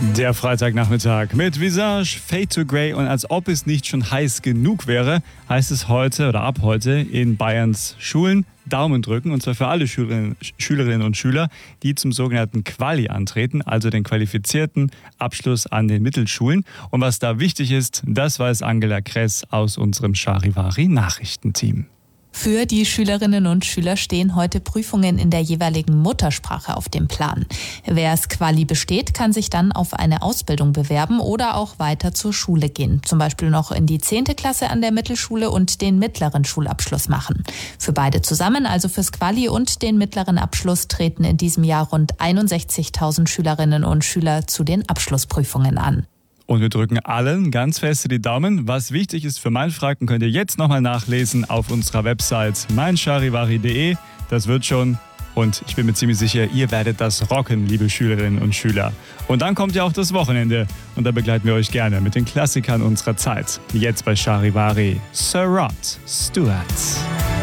Der Freitagnachmittag mit Visage, Fade to Grey und als ob es nicht schon heiß genug wäre, heißt es heute oder ab heute in Bayerns Schulen Daumen drücken und zwar für alle Schülerinnen und Schüler, die zum sogenannten Quali antreten, also den qualifizierten Abschluss an den Mittelschulen. Und was da wichtig ist, das weiß Angela Kress aus unserem Charivari-Nachrichtenteam. Für die Schülerinnen und Schüler stehen heute Prüfungen in der jeweiligen Muttersprache auf dem Plan. Wer es Quali besteht, kann sich dann auf eine Ausbildung bewerben oder auch weiter zur Schule gehen. Zum Beispiel noch in die 10. Klasse an der Mittelschule und den mittleren Schulabschluss machen. Für beide zusammen, also fürs Quali und den mittleren Abschluss, treten in diesem Jahr rund 61.000 Schülerinnen und Schüler zu den Abschlussprüfungen an. Und wir drücken allen ganz fest die Daumen. Was wichtig ist für Meinfragen, könnt ihr jetzt nochmal nachlesen auf unserer Website meincharivari.de. Das wird schon. Und ich bin mir ziemlich sicher, ihr werdet das rocken, liebe Schülerinnen und Schüler. Und dann kommt ja auch das Wochenende. Und da begleiten wir euch gerne mit den Klassikern unserer Zeit. Jetzt bei Charivari, Sir Rod Stewart.